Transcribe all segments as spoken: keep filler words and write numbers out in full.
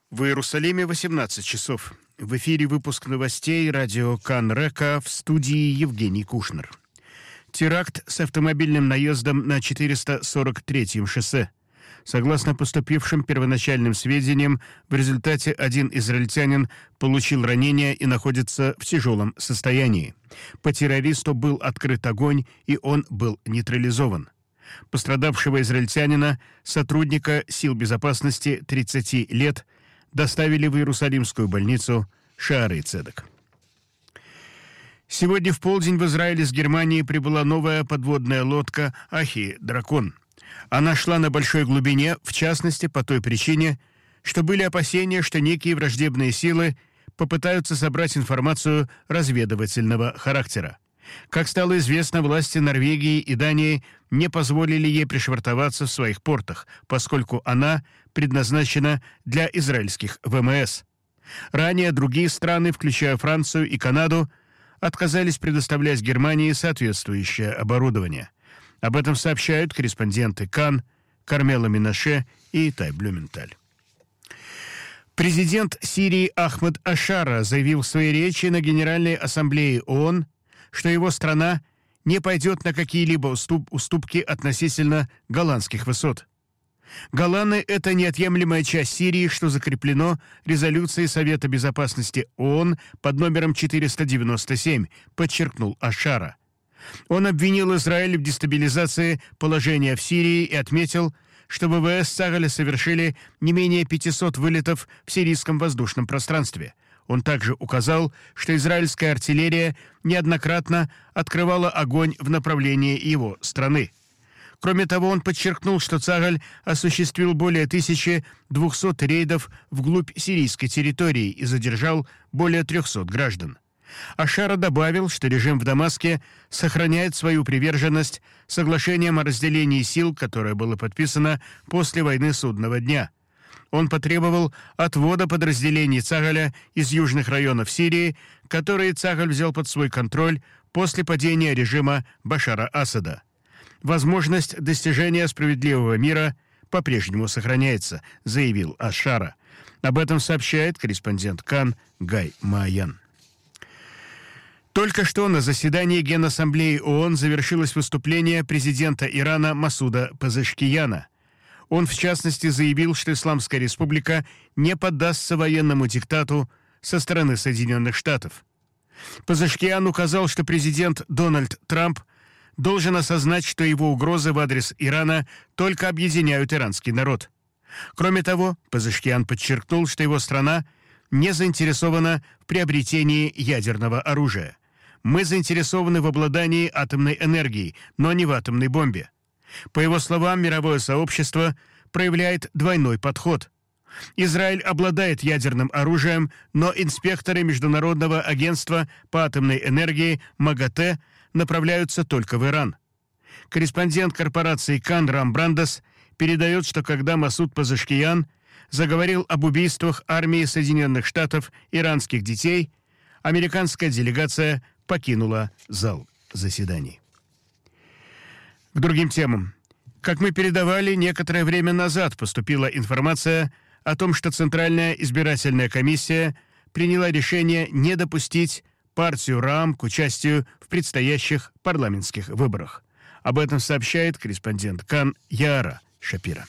В Иерусалиме восемнадцать часов. В эфире выпуск новостей радио Кан Река, в студии Евгений Кушнер. Теракт с автомобильным наездом на четыреста сорок третьем шоссе. Согласно поступившим первоначальным сведениям, в результате один израильтянин получил ранение и находится в тяжелом состоянии. По террористу был открыт огонь, и он был нейтрализован. Пострадавшего израильтянина, сотрудника сил безопасности тридцати лет, доставили в Иерусалимскую больницу Шаарей Цедек. Сегодня в полдень в Израиль из Германии прибыла новая подводная лодка «Ахи Дракон». Она шла на большой глубине, в частности, по той причине, что были опасения, что некие враждебные силы попытаются собрать информацию разведывательного характера. Как стало известно, власти Норвегии и Дании не позволили ей пришвартоваться в своих портах, поскольку она предназначена для израильских ВМС. Ранее другие страны, включая Францию и Канаду, отказались предоставлять Германии соответствующее оборудование. Об этом сообщают корреспонденты Кан, Кармела Минаше и Итай Блюменталь. Президент Сирии Ахмад Ашара заявил в своей речи на Генеральной Ассамблее ООН, что его страна не пойдет на какие-либо уступ- уступки относительно Голландских высот. Голланы – это неотъемлемая часть Сирии, что закреплено резолюцией Совета Безопасности ООН под номером четыреста девяносто семь, подчеркнул Ашара. Он обвинил Израиль в дестабилизации положения в Сирии и отметил, что ВВС Цагаля совершили не менее пятисот вылетов в сирийском воздушном пространстве. Он также указал, что израильская артиллерия неоднократно открывала огонь в направлении его страны. Кроме того, он подчеркнул, что Цагаль осуществил более тысячи двухсот рейдов вглубь сирийской территории и задержал более трехсот граждан. Ашара добавил, что режим в Дамаске сохраняет свою приверженность соглашениям о разделении сил, которое было подписано после войны Судного дня. Он потребовал отвода подразделений Цагаля из южных районов Сирии, которые Цагаль взял под свой контроль после падения режима Башара Асада. Возможность достижения справедливого мира по-прежнему сохраняется, заявил Ашара. Об этом сообщает корреспондент Кан Гай Маян. Только что на заседании Генассамблеи ООН завершилось выступление президента Ирана Масуда Пезешкияна. Он, в частности, заявил, что Исламская Республика не поддастся военному диктату со стороны Соединенных Штатов. Пезешкиян указал, что президент Дональд Трамп должен осознать, что его угрозы в адрес Ирана только объединяют иранский народ. Кроме того, Пезешкиян подчеркнул, что его страна не заинтересована в приобретении ядерного оружия. «Мы заинтересованы в обладании атомной энергией, но не в атомной бомбе». По его словам, мировое сообщество проявляет двойной подход. Израиль обладает ядерным оружием, но инспекторы Международного агентства по атомной энергии МАГАТЭ направляются только в Иран. Корреспондент корпорации Кан Рам Брандес передает, что когда Масуд Пезешкиян заговорил об убийствах армии Соединенных Штатов иранских детей, американская делегация покинула зал заседаний. К другим темам. Как мы передавали, некоторое время назад поступила информация о том, что Центральная избирательная комиссия приняла решение не допустить партию РААМ к участию в предстоящих парламентских выборах. Об этом сообщает корреспондент Кан Яара Шапира.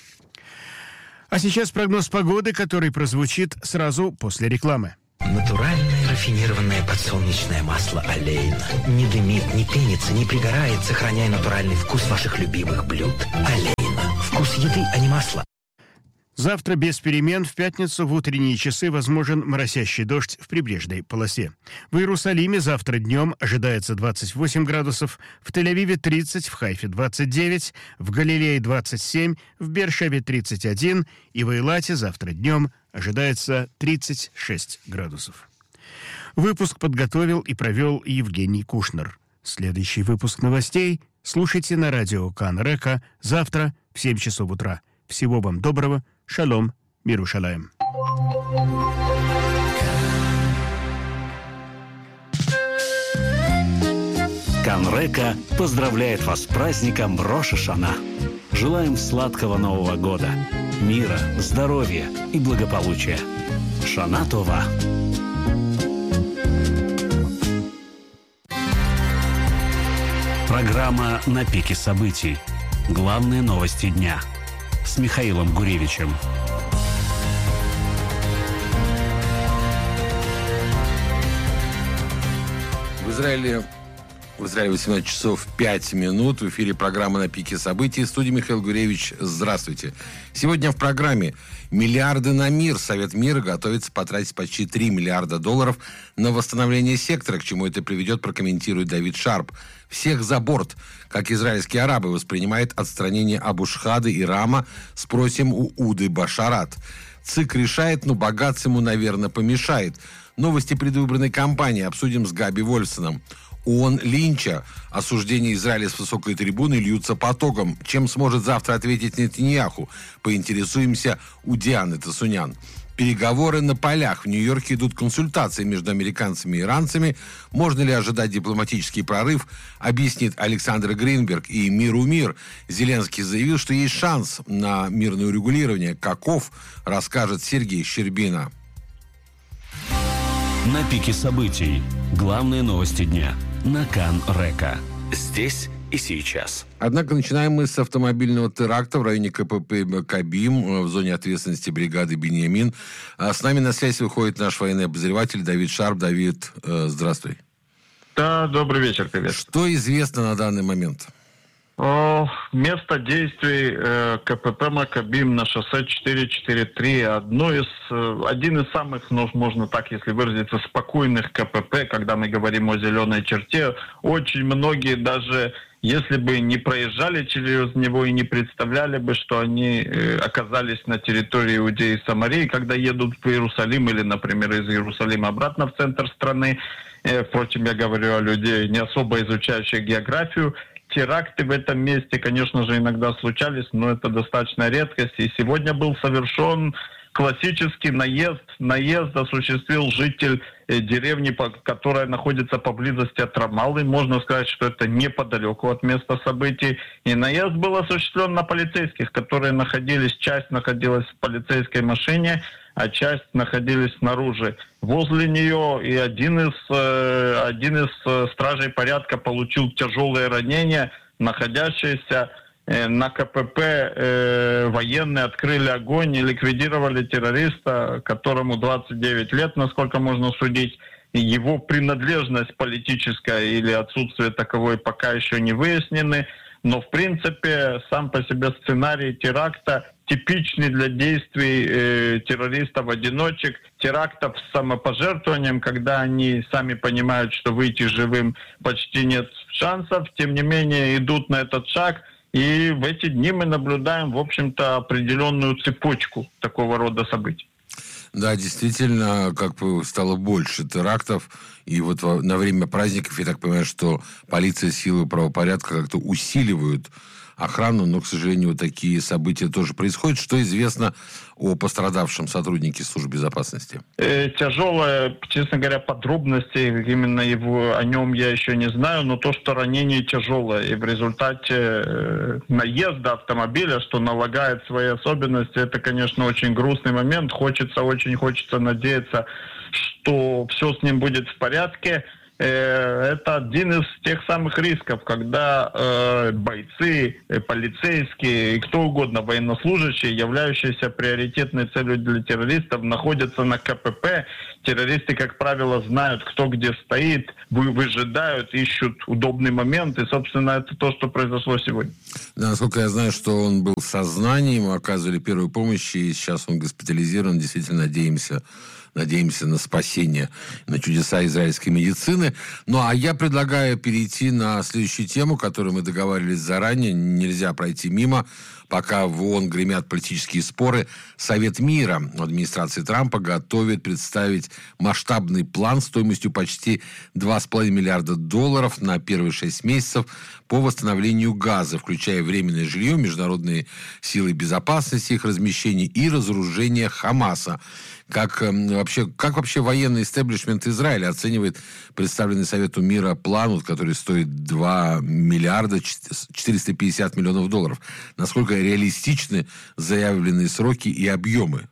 А сейчас прогноз погоды, который прозвучит сразу после рекламы. Натуральное рафинированное подсолнечное масло Олейна. Не дымит, не пенится, не пригорает, сохраняя натуральный вкус ваших любимых блюд. Олейна. Вкус еды, а не масла. Завтра без перемен. В пятницу в утренние часы возможен моросящий дождь в прибрежной полосе. В Иерусалиме завтра днем ожидается двадцать восемь градусов, в Тель-Авиве тридцать, в Хайфе двадцать девять, в Галилее двадцать семь, в Беэр-Шеве тридцать один и в Эйлате завтра днем ожидается тридцать шесть градусов. Выпуск подготовил и провел Евгений Кушнер. Следующий выпуск новостей слушайте на радио Кан Река завтра в семь часов утра. Всего вам доброго. Шалом. Мирушалаем. Кан Река поздравляет вас с праздником Рош ха-Шана. желаем сладкого Нового года, мира, здоровья и благополучия. Шана Това. Программа «На пике событий». Главные новости дня. С Михаилом Гуревичем. В Израиле, в Израиле восемнадцать часов пять минут. В эфире программа «На пике событий». В студии Михаил Гуревич. Здравствуйте. Сегодня в программе «Миллиарды на мир». Совет мира готовится потратить почти три миллиарда долларов на восстановление сектора. К чему это приведет, прокомментирует Давид Шарп. Всех за борт. Как израильские арабы воспринимают отстранение Абу-Шхады и Рама, спросим у Уды Башарат. ЦИК решает, но богатство ему, наверное, помешает. Новости предвыборной кампании обсудим с Габи Вольфсоном. ООН линча. Осуждения Израиля с высокой трибуны льются потоком. Чем сможет завтра ответить Нетаньяху? Поинтересуемся у Дианы Тасунян. Переговоры на полях. В Нью-Йорке идут консультации между американцами и иранцами. Можно ли ожидать дипломатический прорыв, объяснит Александр Гринберг. И миру мир. Зеленский заявил, что есть шанс на мирное урегулирование. Каков, расскажет Сергей Щербина. На пике событий. Главные новости дня. На Кан Река. Здесь и сейчас. Однако начинаем мы с автомобильного теракта в районе КПП «Кабим» в зоне ответственности бригады «Биньямин». С нами на связь выходит наш военный обозреватель Давид Шарп. Давид, здравствуй. Да, добрый вечер, привет. Что известно на данный момент? О, место действий э, КПП «Макабим» на шоссе четыреста четырьдесят три. Одно из, э, один из самых, ну, можно так, если выразиться, спокойных КПП, когда мы говорим о зеленой черте. Очень многие даже, если бы не проезжали через него и не представляли бы, что они э, оказались на территории Иудеи и Самарии, когда едут в Иерусалим или, например, из Иерусалима обратно в центр страны. Э, впрочем, я говорю о людей, не особо изучающих географию. Теракты в этом месте, конечно же, иногда случались, но это достаточно редкость. И сегодня был совершен классический наезд. Наезд осуществил житель э, деревни, по, которая находится поблизости от Рамаллы. Можно сказать, что это неподалеку от места событий. И наезд был осуществлен на полицейских, которые находились, часть находилась в полицейской машине, а часть находились снаружи. Возле нее и один из, э, один из э, стражей порядка получил тяжелые ранения. Находящиеся э, на КПП э, военные открыли огонь и ликвидировали террориста, которому двадцать девять лет, насколько можно судить. И его принадлежность политическая или отсутствие таковой пока еще не выяснены. Но, в принципе, сам по себе сценарий теракта типичный для действий э, террористов-одиночек, терактов с самопожертвованием, когда они сами понимают, что выйти живым почти нет шансов, тем не менее идут на этот шаг. И в эти дни мы наблюдаем, в общем-то, определенную цепочку такого рода событий. Да, действительно, как бы стало больше терактов. И вот на время праздников, я так понимаю, что полиция, силы правопорядка как-то усиливают охрану, но, к сожалению, вот такие события тоже происходят. Что известно о пострадавшем сотруднике службы безопасности? Э, тяжелая, честно говоря, подробностей именно его, о нем я еще не знаю, но то, что ранение тяжелое, и в результате э, наезда автомобиля, что налагает свои особенности, это, конечно, очень грустный момент. Хочется, очень хочется надеяться, что все с ним будет в порядке. Это один из тех самых рисков, когда э, бойцы, э, полицейские и кто угодно, военнослужащие, являющиеся приоритетной целью для террористов, находятся на КПП. Террористы, как правило, знают, кто где стоит, вы, выжидают, ищут удобный момент. И, собственно, это то, что произошло сегодня. Да, насколько я знаю, что он был в сознании, ему оказывали первую помощь, и сейчас он госпитализирован. Действительно, надеемся... Надеемся на спасение, на чудеса израильской медицины. Ну, а я предлагаю перейти на следующую тему, которую мы договаривались заранее. Нельзя пройти мимо. Пока в ООН гремят политические споры, Совет мира администрации Трампа готовит представить масштабный план стоимостью почти два с половиной миллиарда долларов на первые шесть месяцев по восстановлению Газа, включая временное жилье, международные силы безопасности, их размещение и разоружение Хамаса. Как вообще, как вообще военный истеблишмент Израиля оценивает представленный Совету мира план, который стоит два миллиарда четыреста пятьдесят миллионов долларов? Насколько реалистичны заявленные сроки и объемы?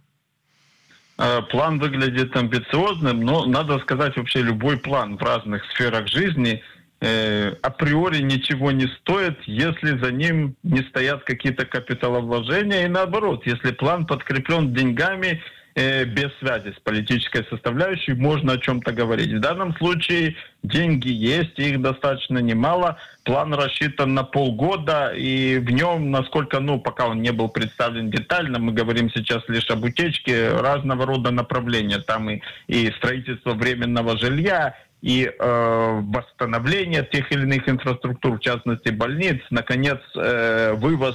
План выглядит амбициозным, но надо сказать, вообще любой план в разных сферах жизни э, априори ничего не стоит, если за ним не стоят какие-то капиталовложения, и наоборот, если план подкреплен деньгами, без связи с политической составляющей, можно о чем-то говорить. В данном случае деньги есть, их достаточно немало. План рассчитан на полгода, и в нем, насколько, ну, пока он не был представлен детально, мы говорим сейчас лишь об утечке, разного рода направления. Там и, и строительство временного жилья, и э, восстановление тех или иных инфраструктур, в частности больниц, наконец, э, вывоз,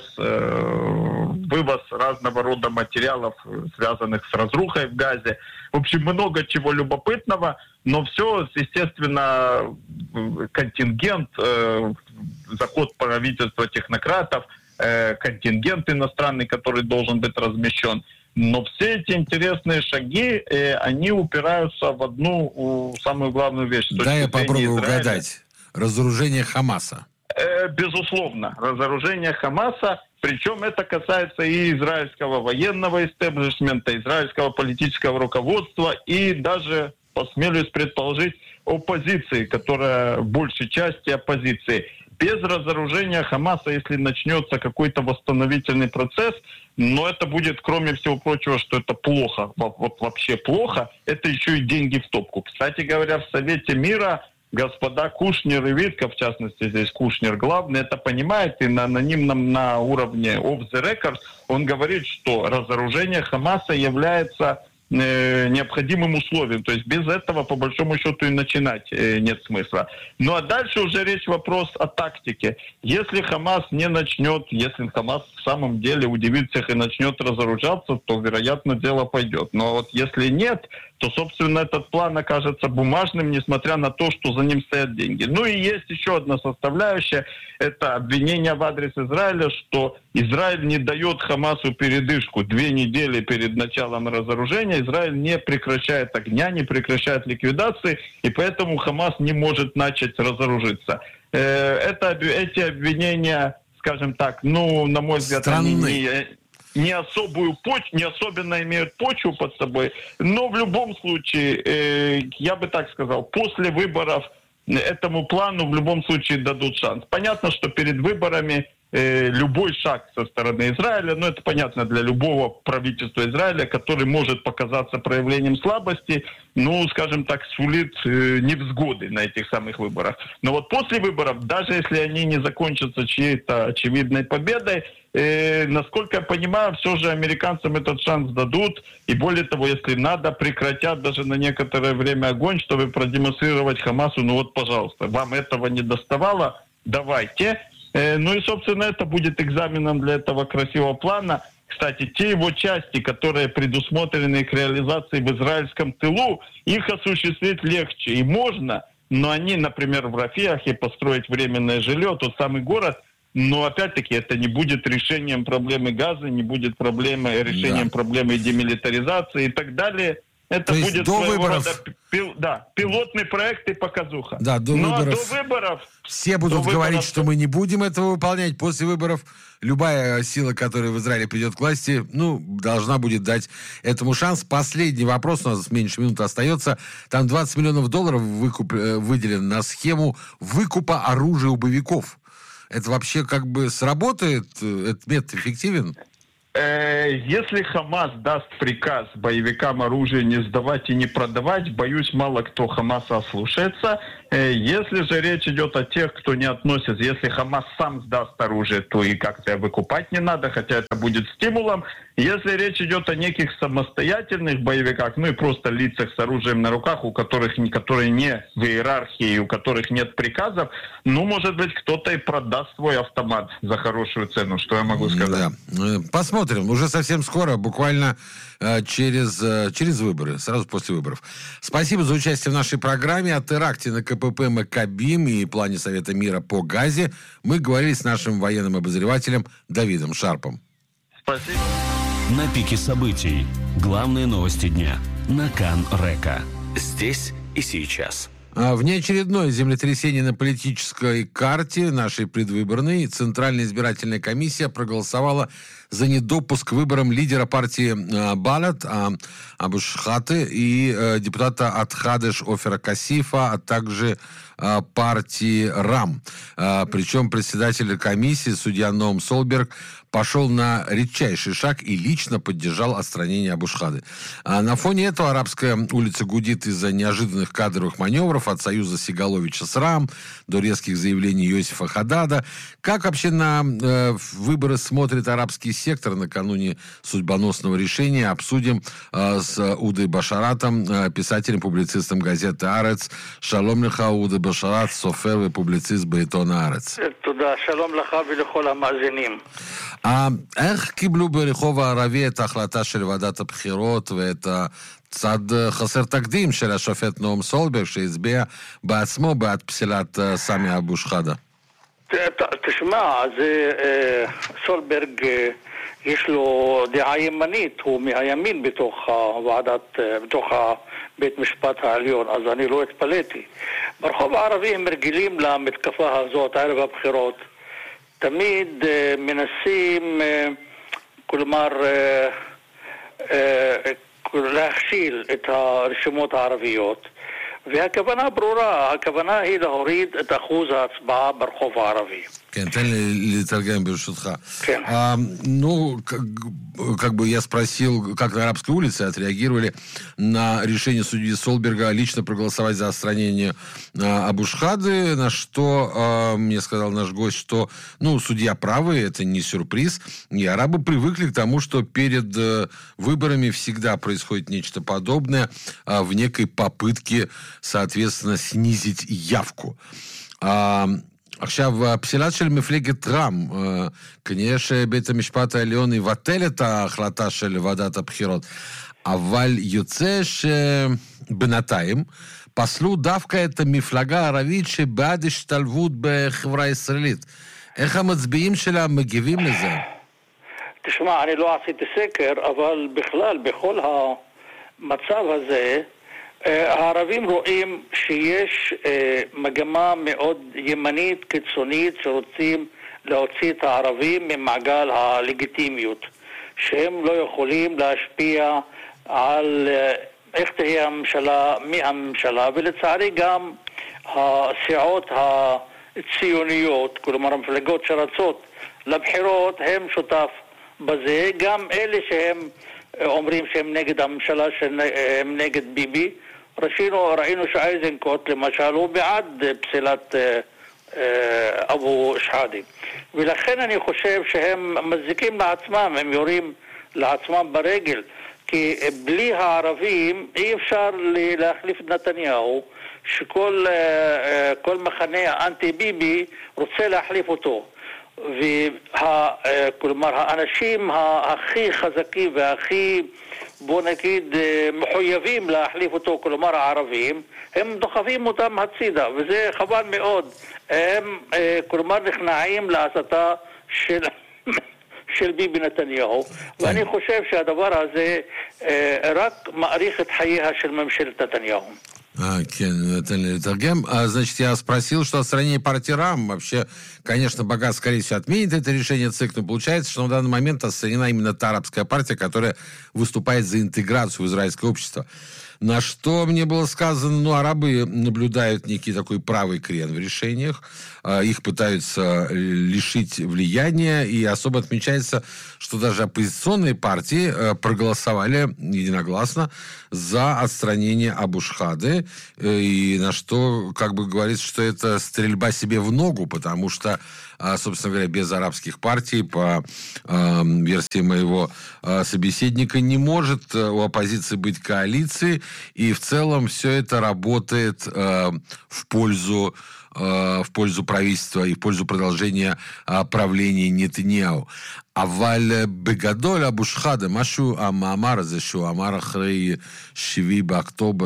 э, вывоз разного рода материалов, связанных с разрухой в Газе. В общем, много чего любопытного, но все, естественно, контингент, э, заход правительства технократов, э, контингент иностранный, который должен быть размещен. Но все эти интересные шаги, э, они упираются в одну э, самую главную вещь. Да, я попробую Израиля. угадать. Разоружение Хамаса. Э, безусловно, разоружение Хамаса. Причем это касается и израильского военного истеблишмента, израильского политического руководства, и даже, посмелюсь предположить, оппозиции, которая в большей части оппозиции. Без разоружения Хамаса, если начнется какой-то восстановительный процесс, но это будет, кроме всего прочего, что это плохо, вот вообще плохо, это еще и деньги в топку. Кстати говоря, в Совете мира господа Кушнер и Витков, в частности, здесь Кушнер главный, это понимает, и на анонимном на уровне off the record он говорит, что разоружение Хамаса является э, необходимым условием. То есть без этого, по большому счету, и начинать э, нет смысла. Ну а дальше уже речь вопрос о тактике. Если Хамас не начнет, если Хамас в самом деле удивит всех и начнет разоружаться, то, вероятно, дело пойдет. Но вот если нет, то, собственно, этот план окажется бумажным, несмотря на то, что за ним стоят деньги. Ну и есть еще одна составляющая, это обвинение в адрес Израиля, что Израиль не дает Хамасу передышку. Две недели перед началом разоружения Израиль не прекращает огня, не прекращает ликвидации, и поэтому Хамас не может начать разоружиться. Это, эти обвинения, скажем так, ну, на мой взгляд, они не... не особую почву, не особенно имеют почву под собой, но в любом случае, э, я бы так сказал, после выборов этому плану в любом случае дадут шанс. Понятно, что перед выборами э, любой шаг со стороны Израиля, ну это понятно для любого правительства Израиля, который может показаться проявлением слабости, ну, скажем так, сулит э, невзгоды на этих самых выборах. Но вот после выборов, даже если они не закончатся чьей-то очевидной победой, Э, насколько я понимаю, все же американцам этот шанс дадут. И более того, если надо, прекратят даже на некоторое время огонь, чтобы продемонстрировать Хамасу, ну вот, пожалуйста, вам этого не доставало, давайте. Э, ну и, собственно, это будет экзаменом для этого красивого плана. Кстати, те его части, которые предусмотрены к реализации в израильском тылу, их осуществить легче. И можно, но они, например, в Рафиахе построить временное жилье, тот самый город, но, опять-таки, это не будет решением проблемы Газа, не будет проблемы, решением да. проблемы демилитаризации и так далее. Это То будет до выборов... рода пил, да, пилотный проект и показуха. Да, до ну, выборов... а до выборов... Все будут до говорить, выборов... что мы не будем этого выполнять. После выборов любая сила, которая в Израиле придет к власти, ну, должна будет дать этому шанс. Последний вопрос, у нас меньше минуты остается. Там двадцать миллионов долларов выкуп... выделено на схему выкупа оружия у боевиков. Это вообще как бы сработает? Этот метод эффективен? Если Хамас даст приказ боевикам оружие не сдавать и не продавать, боюсь, мало кто Хамаса ослушается. Если же речь идет о тех, кто не относится, если Хамас сам сдаст оружие, то и как-то выкупать не надо, хотя это будет стимулом. Если речь идет о неких самостоятельных боевиках, ну и просто лицах с оружием на руках, у которых, которые не в иерархии, у которых нет приказов, ну, может быть, кто-то и продаст свой автомат за хорошую цену, что я могу сказать. Да. Посмотрим. Уже совсем скоро, буквально через, через выборы, сразу после выборов. Спасибо за участие в нашей программе. О теракте на КПП «Маккабим» и плане Совета мира по Газе мы говорили с нашим военным обозревателем Давидом Шарпом. Спасибо. На пике событий. Главные новости дня. На Кан-Река. Здесь и сейчас. Внеочередное землетрясение на политической карте нашей предвыборной. Центральная избирательная комиссия проголосовала за недопуск к выборам лидера партии Балат Абушхаты и депутата от Хадеш Офера Касифа, а также партии РАМ. Причем председатель комиссии, судья Ноам Солберг, пошел на редчайший шаг и лично поддержал отстранение Абушхады. А на фоне этого арабская улица гудит из-за неожиданных кадровых маневров от союза Сигаловича с РАМ до резких заявлений Йосифа Хадада. Как вообще на э, выборы смотрит арабский сектор накануне судьбоносного решения? Обсудим э, с Удой Башаратом, э, писателем, публицистом газеты «Арец». Шалом леха, Уда Башарат, софер и публицист בעיתון "Арец". תודה, שלום לך ולכל המאזינים. איך קיבלו ברחוב הערבי את ההחלטה של ועדת הבחירות ואת הצד חסר תקדים של השופט נועם סולברג שהצביע בעצמו בעד פסילת סמי אבו שחאדה? תשמע, זה סולברג יש לו דעה ימנית, הוא מהימין בתוך הוועדת, בתוך בית משפט העליון, אז אני לא התפלאתי. ברחוב הערבי הם רגילים למתקפה הזאת ערב הבחירות. תמיד uh, מנסים, uh, כלומר, uh, uh, להכשיל את הרשימות הערביות, והכוונה ברורה, הכוונה היא להוריד את אחוז ההצבעה ברחוב הערבי. כן, תן לי לתרגם ברשותך. כן. А, ну, как, как бы я спросил, как на арабской улице отреагировали на решение судьи Солберга лично проголосовать за отстранение а, Абушхады, на что а, мне сказал наш гость, что, ну, судья правый, это не сюрприз, и арабы привыкли к тому, что перед а, выборами всегда происходит нечто подобное а, в некой попытке, соответственно, снизить явку. А, עכשיו, הפסילת של מפלגת רם, כנראה שבית המשפט העליון יבטל את ההחלטה של ועדת הבחירות, אבל יוצא שבינתיים פסלו דווקא את המפלגה הערבית שבעד השתלבות בחברה הישראלית. איך המצביעים שלה מגיבים לזה? תשמע, אני לא עשיתי סקר, אבל בכלל, בכל המצב הזה, הערבים רואים שיש מגמה מאוד ימנית, קיצונית, שרוצים להוציא את הערבים ממעגל הלגיטימיות, שהם לא יכולים להשפיע על איך תהיה הממשלה, מי הממשלה, ולצערי גם הסיעות הציוניות, כלומר המפלגות שרצות לבחירות, הם שותף בזה, גם אלה שהם אומרים שהם נגד הממשלה, שהם נגד ביבי. ראינו, ראינו שאייזנקוט למשל הוא בעד פסילת אבו שחאדה, ולכן אני חושב שהם מזיקים לעצמם, הם יורים לעצמם ברגל, כי בלי הערבים אי אפשר להחליף את נתניהו, שכל כל מחנה האנטי ביבי רוצה להחליף אותו, וכלומר האנשים הכי חזקים והכי, בוא נגיד, מחויבים להחליף אותו, כלומר הערבים, הם דוחפים אותם הצידה, וזה חבל מאוד. הם כלומר נכנעים להסתה של של ביבי נתניהו, ואני חושב שהדבר הזה רק מאריך את חייה של ממשלת נתניהו. А, Кен, это Тергем. А, значит, я спросил, что отстранение партии РАМ вообще, конечно, Багат, скорее всего, отменит это решение ЦИК, но получается, что на данный момент отстранена именно та арабская партия, которая выступает за интеграцию в израильское общество. На что мне было сказано, ну, арабы наблюдают некий такой правый крен в решениях, их пытаются лишить влияния, и особо отмечается, что даже оппозиционные партии проголосовали единогласно за отстранение Абушхады, Израиле, и на что, как бы, говорится, что это стрельба себе в ногу, потому что, собственно говоря, без арабских партий, по э, версии моего э, собеседника, не может у оппозиции быть коалиции, и в целом все это работает э, в пользу в пользу правительства и в пользу продолжения правления Нетаньяху. אבל בגדול אבו שחאדה, משהו, המאמר הזה שהוא אמר אחרי שביעי באוקטובר,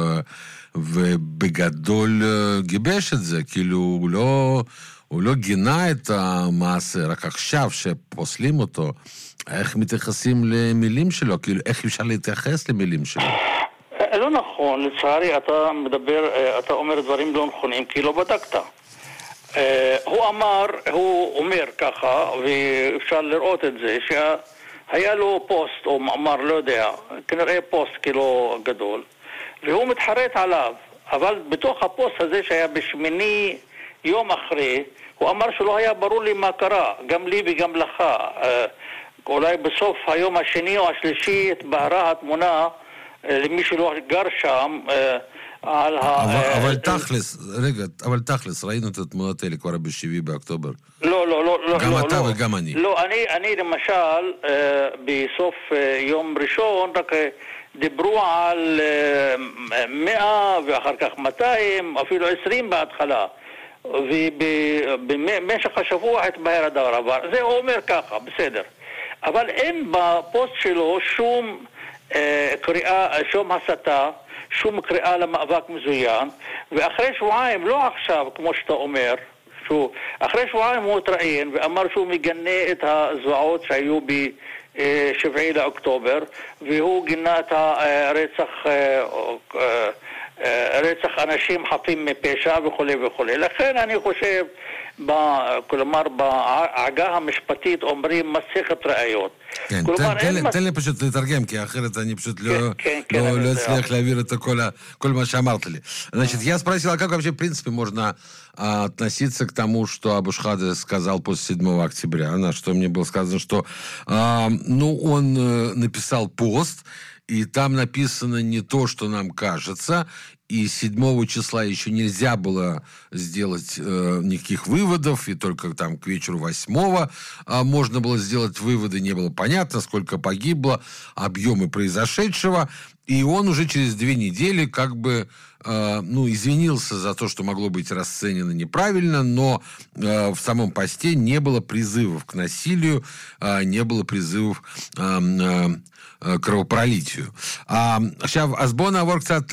ובגדול גיבש את זה, כאילו הוא לא, הוא לא גינה את המעשה, רק עכשיו שפוסלים אותו, איך מתייחסים למילים שלו, כאילו איך אפשר להתייחס למילים שלו? לא נכון, לצערי אתה מדבר, אתה אומר דברים לא נכונים, כי לא בדקת. הוא אמר, הוא אומר ככה, ואפשר לראות את זה, שהיה לו פוסט, או מאמר, לא יודע, כנראה פוסט כאילו גדול, והוא מתחרט עליו, אבל בתוך הפוסט הזה שהיה בשמיני יום אחרי, הוא אמר שלא היה ברור לי מה קרה, גם לי וגם לך. אולי בסוף היום השני או השלישי התבהרה התמונה, למי שלא גר שם, על ה... אבל תכלס, רגע, אבל תכלס, ראינו את התמונות האלה כבר בשביעי באוקטובר. לא, לא, לא. גם אתה וגם אני. לא, אני למשל, בסוף יום ראשון, רק דיברו על מאה ואחר כך מאתיים, אפילו עשרים בהתחלה. ובמשך השבוע התבהר הדבר הבא. זה הוא אומר ככה, בסדר. אבל אין בפוסט שלו שום... קריאה, שום הסתה, שום קריאה למאבק מזוין, ואחרי שבועיים, לא עכשיו, כמו שאתה אומר, שהוא, אחרי שבועיים הוא התראיין ואמר שהוא מגנה את הזוועות שהיו ב-שבעה לאוקטובר, והוא גינה את הרצח, רצח אנשים חפים מפשע וכו' וכו'. לכן אני חושב, כלומר, בעגה המשפטית אומרים מסכת ראיות. כן, תן לי פשוט לתרגם, כי אחרת אני פשוט לא אצליח להעביר את כל מה שאמרת ли. Значит, я спросил, а как вообще, в принципе, можно относиться к тому, что Абу Шхада сказал после седьмого октября? На что мне было сказано, что ну, он написал пост, и там написано не то, что нам кажется, и седьмого числа еще нельзя было сделать э, никаких выводов, и только там к вечеру восьмого э, можно было сделать выводы, не было понятно, сколько погибло, объемы произошедшего, и он уже через две недели как бы э, ну, извинился за то, что могло быть расценено неправильно, но э, в самом посте не было призывов к насилию, э, не было призывов э, э, к кровопролитию. עכשיו, אז בוא נעבור קצת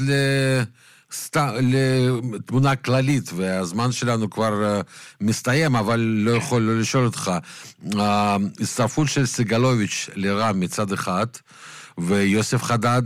לתמונה כללית, והזמן שלנו כבר מסתיים, אבל לא יכול לא לשאול אותך. ההצטרפות של סגלוביץ' לרע"מ מצד אחד, ויוסף חדד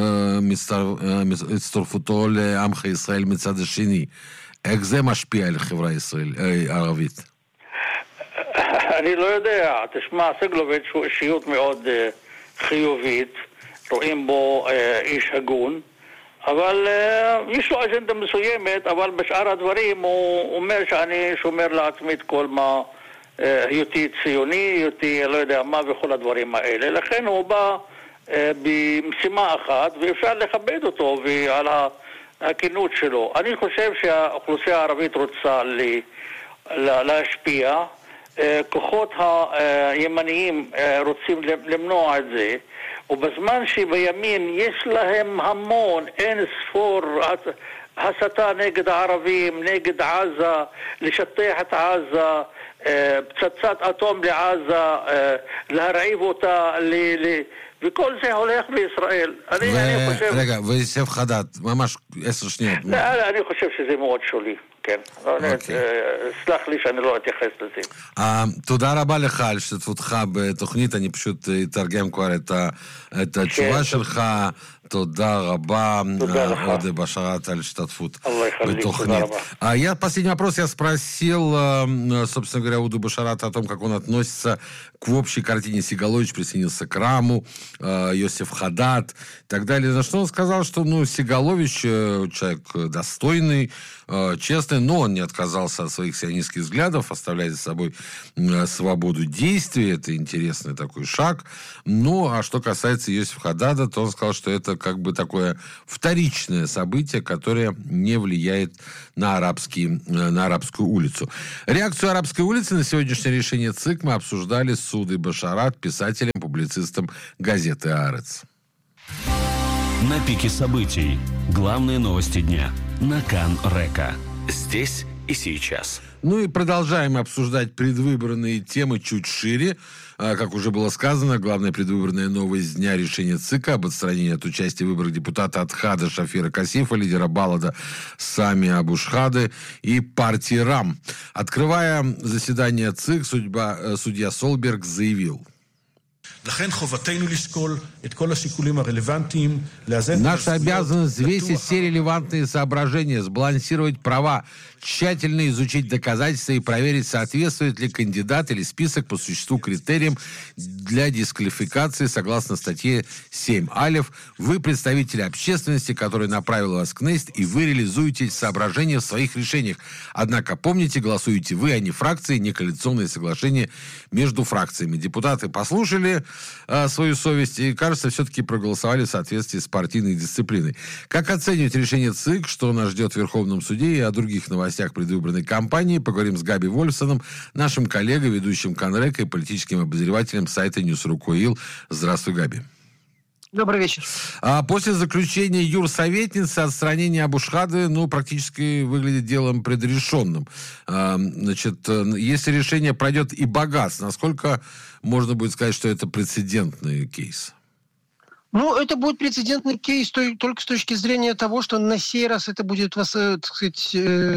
הצטרפותו לעמך ישראל מצד השני. איך זה משפיע על החברה הערבית? אני לא יודע. תשמע, סגלוביץ' הוא אישיות מאוד חיובית, רואים בו איש הגון, אבל יש לו אג'נדה מסוימת, אבל בשאר הדברים הוא אומר שאני שומר לעצמי את כל מה, היותי ציוני, היותי לא יודע מה וכל הדברים האלה. לכן הוא בא במשימה אחת, ואפשר לכבד אותו ועל הכינות שלו. אני חושב שהאוכלוסייה הערבית רוצה להשפיע, כוחות הימניים רוצים למנוע את זה, ובזמן שבימין יש להם המון, אין ספור הסתה נגד הערבים, נגד עזה, לשטח את עזה, פצצת אטום לעזה, להרעיב אותה, וכל זה הולך בישראל. אני חושב... רגע, ויוסף חדד, ממש עשר שניות. אני חושב שזה מאוד שולי. כן, סלח לי שאני לא אתייחס לזה. תודה רבה לך על השתתפותך בתוכנית, אני פשוט אתרגם כבר את התשובה שלך. תודה рaba. Оде Башарат על השתתפות בתוכנית. Я последний вопрос я спросил, собственно говоря, Уду Башарата о том, как он относится к общей картине. Сигалович присоединился к РАМу, Йосеф Хадад и так далее. За что он сказал, что ну, Сигалович человек достойный, честный, ситуация, но он не отказался от своих сионистских взглядов, оставляя за собой свободу действий. Это интересный такой шаг. Ну, а что касается Йосифа Хадада, то он сказал, что это как бы такое вторичное событие, которое не влияет на, арабские, на арабскую улицу. Реакцию арабской улицы на сегодняшнее решение ЦИК мы обсуждали с Судой Башарат, писателем, публицистом газеты «Аарец». На пике событий. Главные новости дня. На Кан Река. Здесь и сейчас. Ну и продолжаем обсуждать предвыборные темы чуть шире. Как уже было сказано, главная предвыборная новость дня — решение ЦИКа об отстранении от участия в выборах депутата от Хада Шафира Касифа, лидера Балада Сами Абушхады и партии РАМ. Открывая заседание ЦИК, судьба, судья Солберг заявил: наша обязанность взвесить все релевантные соображения, сбалансировать права, тщательно изучить доказательства и проверить, соответствует ли кандидат или список по существу критериям для дисквалификации согласно статье семь алиф. Вы представители общественности, которая направила вас к Кнессет, и вы реализуете эти соображения в своих решениях. Однако помните, голосуете вы, а не фракции, не коалиционные соглашения между фракциями. Депутаты послушали э, свою совесть и, кажется, все-таки проголосовали в соответствии с партийной дисциплиной. Как оценивать решение ЦИК, что нас ждет в Верховном суде, и о других новостях предвыборной кампании поговорим с Габи Вольфсоном, нашим коллегой, ведущим Канрека и политическим обозревателем сайта Ньюс.ру.ил. Здравствуй, Габи. Добрый вечер. А после заключения юрсоветницы отстранение Абушхады, ну, практически выглядит делом предрешенным. А, значит, если решение пройдет и Багац, насколько можно будет сказать, что это прецедентный кейс? Ну, это будет прецедентный кейс только с точки зрения того, что на сей раз это будет, так сказать,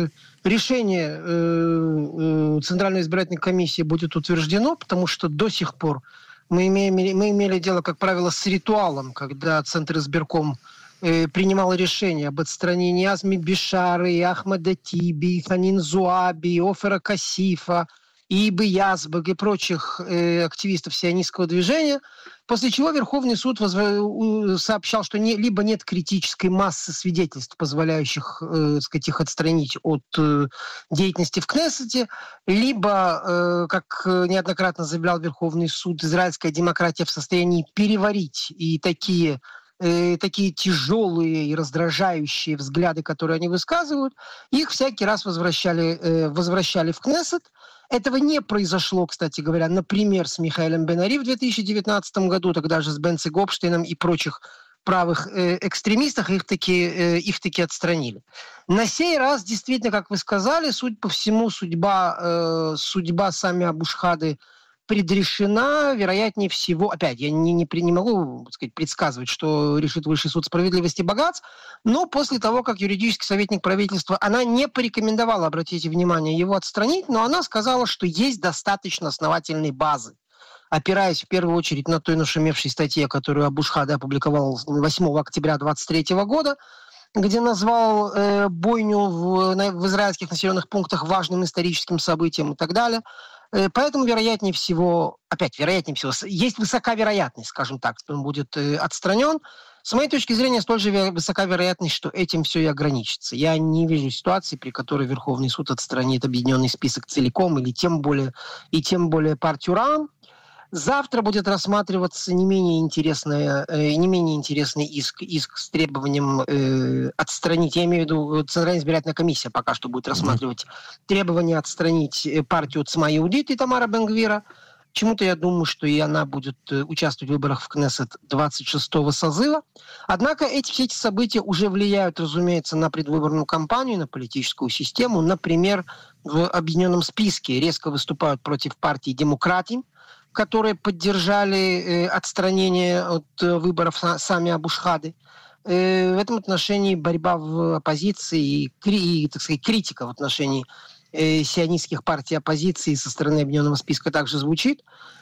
решение Центральной избирательной комиссии будет утверждено, потому что до сих пор мы, имеем, мы имели дело, как правило, с ритуалом, когда Центр избирком принимал решение об отстранении Азми Бишары, Ахмеда Тиби, Ханин Зуаби, Офера Касифа, Ибы Язбек и прочих э, активистов сионистского движения, после чего Верховный суд возв... сообщал, что не, либо нет критической массы свидетельств, позволяющих э, сказать, их отстранить от э, деятельности в Кнессете, либо, э, как неоднократно заявлял Верховный суд, израильская демократия в состоянии переварить и такие... такие тяжелые и раздражающие взгляды, которые они высказывают, их всякий раз возвращали, возвращали в Кнессет. Этого не произошло, кстати говоря, например, с Михаэлем Бен-Ари в две тысячи девятнадцатом году, тогда же с Бенци Гопштейном и прочих правых экстремистах, их таки, их таки отстранили. На сей раз, действительно, как вы сказали, судя по всему, судьба, судьба Сами Абушхады предрешена, вероятнее всего, опять, я не, не, не могу, так сказать, предсказывать, что решит Высший суд справедливости Багац, но после того, как юридический советник правительства, она не порекомендовала, обратите внимание, его отстранить, но она сказала, что есть достаточно основательной базы, опираясь в первую очередь на той нашумевшей статье, которую Абушхада опубликовал восьмого октября двадцать третьего года, где назвал э, бойню в, на, в израильских населенных пунктах важным историческим событием и так далее. Поэтому, вероятнее всего, опять, вероятнее всего, есть высока вероятность, скажем так, что он будет э, отстранен. С моей точки зрения, столь же высока вероятность, что этим все и ограничится. Я не вижу ситуации, при которой Верховный суд отстранит объединенный список целиком, или тем более, и тем более партию РАМ. Завтра будет рассматриваться не менее, интересная, э, не менее интересный иск, иск с требованием э, отстранить, я имею в виду, Центральная избирательная комиссия пока что будет рассматривать требование отстранить партию Цма Иудит и Тамара Бен-Гвира. Почему-то я думаю, что и она будет участвовать в выборах в Кнессет двадцать шестого созыва. Однако эти, все эти события уже влияют, разумеется, на предвыборную кампанию, на политическую систему. Например, в объединенном списке резко выступают против партии «Демократии», которые поддержали э, отстранение от э, выборов Сами Абушхады. Э, в этом отношении борьба в оппозиции и, и так сказать, критика в отношении э, сионистских партий оппозиции со стороны объединенного списка также звучит.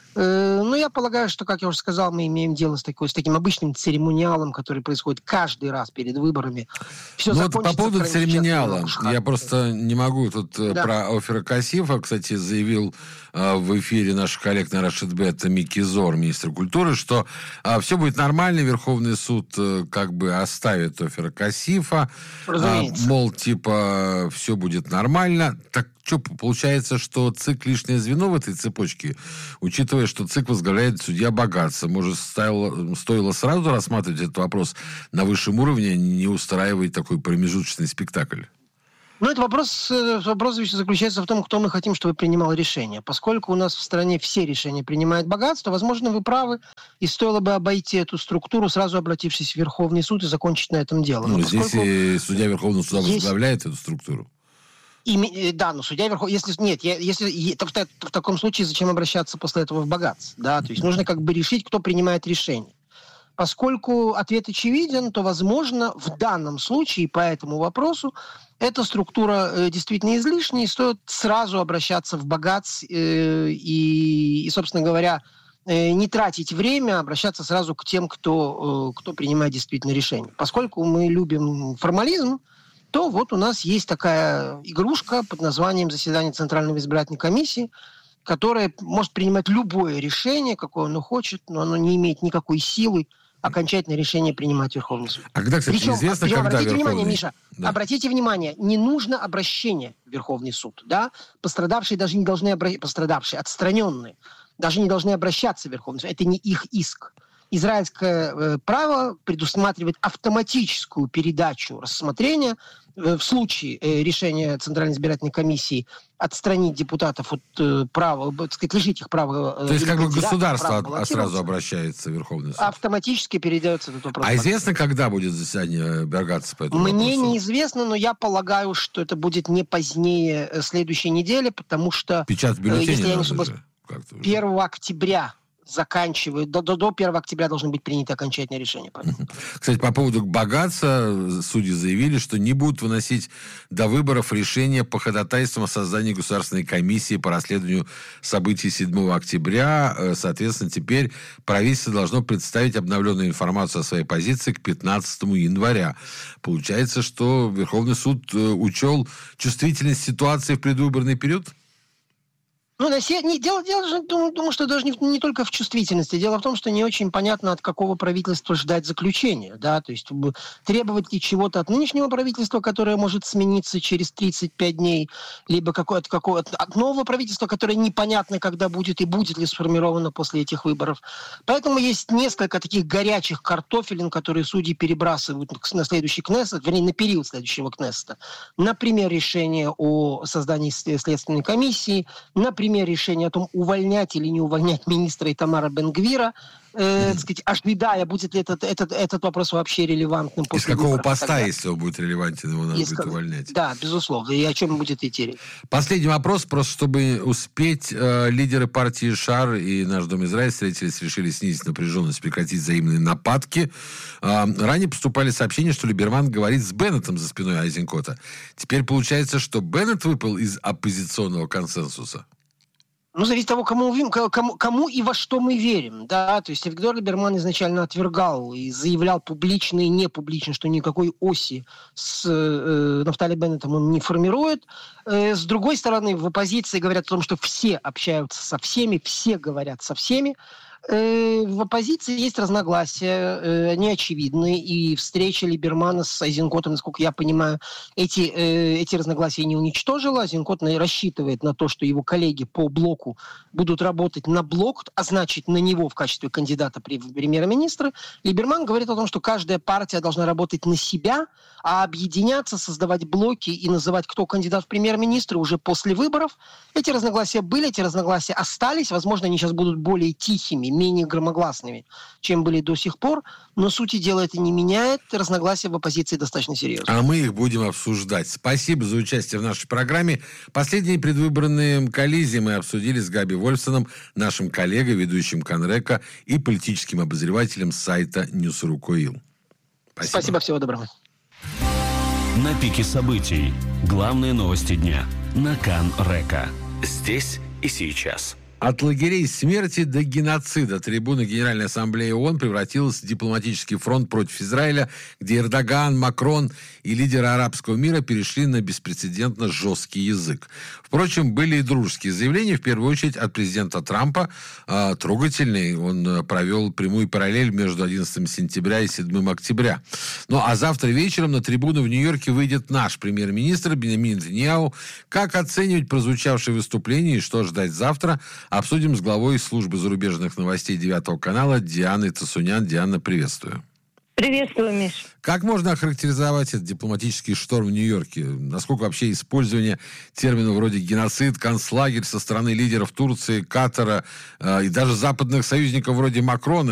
Но я полагаю, что, как я уже сказал, мы имеем дело с, такой, с таким обычным церемониалом, который происходит каждый раз перед выборами. Все ну, вот по поводу церемониала, я просто не могу тут да. про Офера Касифа, кстати, заявил э, в эфире наш коллег на Рашидбет Микки Зор, министр культуры, что э, все будет нормально, Верховный суд э, как бы оставит Офера Касифа, э, мол, типа, все будет нормально. Так что, получается, что ЦИК лишнее звено в этой цепочке, учитывая, что ЦИК возглавляет судья Багатца. Может, стоило, стоило сразу рассматривать этот вопрос на высшем уровне, не устраивать такой промежуточный спектакль? Ну, это вопрос, вопрос заключается в том, кто мы хотим, чтобы принимал решение. Поскольку у нас в стране все решения принимает Багатство, возможно, вы правы, и стоило бы обойти эту структуру, сразу обратившись в Верховный суд и закончить на этом дело. Ну, здесь и судья Верховного суда есть... возглавляет эту структуру. И, да, но судья Верховного... Если, нет, если, в, в таком случае зачем обращаться после этого в Багатство? Да? То есть нужно как бы решить, кто принимает решение. Поскольку ответ очевиден, то, возможно, в данном случае по этому вопросу эта структура э, действительно излишняя, и стоит сразу обращаться в Багатц э, и, и, собственно говоря, э, не тратить время, обращаться сразу к тем, кто, э, кто принимает действительно решение. Поскольку мы любим формализм, то вот у нас есть такая игрушка под названием «Заседание Центральной избирательной комиссии», которая может принимать любое решение, какое оно хочет, но оно не имеет никакой силы окончательное решение принимать Верховный суд. А когда, кстати, причем, известно, причем, когда обратите Верховный... внимание, Миша, да. обратите внимание, не нужно обращение в Верховный суд. Да? Пострадавшие даже не должны обращаться, пострадавшие, отстраненные, даже не должны обращаться в Верховный суд. Это не их иск. Израильское э, право предусматривает автоматическую передачу рассмотрения э, в случае э, решения Центральной избирательной комиссии отстранить депутатов от э, права, так сказать, лишить их права... Э, То есть как бы государство от, сразу обращается в Верховный суд? Автоматически передается этот вопрос. А известно, когда будет заседание Багатца по этому Мне вопросу? неизвестно, но я полагаю, что это будет не позднее следующей недели, потому что... Печать в бюллетене, если я не ошибаюсь, первого октября заканчивают, до, до, до первого октября должно быть принято окончательное решение. Кстати, по поводу Багатца, судьи заявили, что не будут выносить до выборов решения по ходатайствам о создании Государственной комиссии по расследованию событий седьмого октября. Соответственно, теперь правительство должно представить обновленную информацию о своей позиции к пятнадцатому января. Получается, что Верховный суд учел чувствительность ситуации в предвыборный период? Ну, на се... не, дело, дело, думаю, думаю, что даже не, не только в чувствительности. Дело в том, что не очень понятно, от какого правительства ждать заключения. Да? То есть требовать ли чего-то от нынешнего правительства, которое может смениться через тридцать пять дней, либо какое-то, какое-то, от нового правительства, которое непонятно, когда будет и будет ли сформировано после этих выборов. Поэтому есть несколько таких горячих картофелин, которые судьи перебрасывают на следующий Кнессет, вернее, на период следующего Кнессета. Например, решение о создании следственной комиссии, например, решение о том, увольнять или не увольнять министра Итамара Бен-Гвира, э, так сказать, ожидая, будет ли этот, этот, этот вопрос вообще релевантным. Из какого выборов, поста, тогда... если он будет релевантен, его надо Из... будет увольнять? Да, безусловно. И о чем будет идти речь. Последний вопрос, просто чтобы успеть. Э, лидеры партии Шар и Наш Дом Израиль встретились, решили снизить напряженность, прекратить взаимные нападки. Э, ранее поступали сообщения, что Либерман говорит с Беннетом за спиной Айзенкота. Теперь получается, что Беннет выпал из оппозиционного консенсуса. Ну, зависит от того, кому, кому, кому и во что мы верим. Да? То есть Авигдор Либерман изначально отвергал и заявлял публично и не публично, что никакой оси с э, Нафтали Беннетом он не формирует. Э, с другой стороны, в оппозиции говорят о том, что все общаются со всеми, все говорят со всеми. В оппозиции есть разногласия, они очевидны, и встреча Либермана с Айзенкотом, насколько я понимаю, эти, эти разногласия не уничтожила. Айзенкот рассчитывает на то, что его коллеги по блоку будут работать на блок, а значит на него в качестве кандидата премьер-министра. Либерман говорит о том, что каждая партия должна работать на себя, а объединяться, создавать блоки и называть, кто кандидат в премьер-министры уже после выборов. Эти разногласия были, эти разногласия остались. Возможно, они сейчас будут более тихими, менее громогласными, чем были до сих пор, но сути дела это не меняет, разногласия в оппозиции достаточно серьезные. А мы их будем обсуждать. Спасибо за участие в нашей программе. Последние предвыборные коллизии мы обсудили с Габи Вольфсоном, нашим коллегой, ведущим Канрека и политическим обозревателем сайта Ньюс.ру.Коил. Спасибо. Спасибо, всего доброго. На пике событий. Главные новости дня на Кан Река. Здесь и сейчас. От лагерей смерти до геноцида. Трибуна Генеральной Ассамблеи ООН превратилась в дипломатический фронт против Израиля, где Эрдоган, Макрон и лидеры арабского мира перешли на беспрецедентно жесткий язык. Впрочем, были и дружеские заявления, в первую очередь от президента Трампа. Э, трогательный. Он провел прямую параллель между одиннадцатым сентября и седьмым октября. Ну, а завтра вечером на трибуну в Нью-Йорке выйдет наш премьер-министр Биньямин Нетаньяху. Как оценивать прозвучавшее выступление и что ждать завтра, обсудим с главой службы зарубежных новостей девятого канала Дианой Цесунян. Диана, приветствую. Приветствую, Миш. Как можно охарактеризовать этот дипломатический шторм в Нью-Йорке? Насколько вообще использование терминов вроде геноцид, концлагерь со стороны лидеров Турции, Катара э, и даже западных союзников вроде Макрона